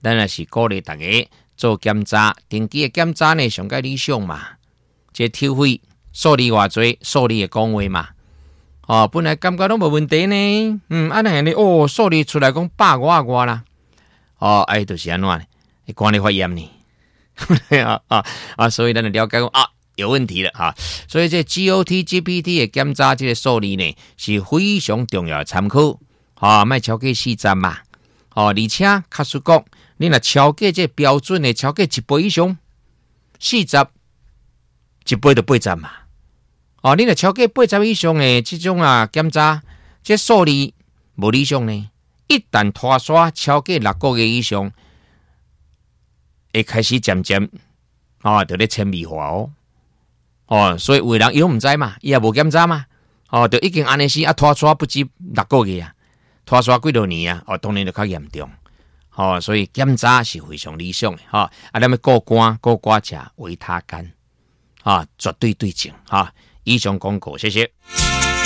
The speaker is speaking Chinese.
当然是鼓励大家做检查，定期的检查呢上个理想嘛。这抽血数字偌济，数字的讲话嘛。本来感觉都无问题呢，安尼呢，数字出来讲100外啦，就是安怎呢？管理发炎呢？所以咱就了解讲有问题了哈。所以这 GOT、GPT 的检查这个数字呢是非常重要的参考，莫超过40嘛。而且确实讲，你若超过这标准的，超过1倍以上，40，1倍就80嘛。你若超过80以上的这种检查，这数字无理想呢。一旦拖刷超过6个月以上，会开始渐渐就咧轻微化所以有的人伊都唔知嘛，伊也无检查嘛，就已经安尼是拖刷不止6个月啊，拖刷几多年啊，当然就较严重。所以检查是非常理想的咱要过关吃维他干绝对对症以上广告，谢谢。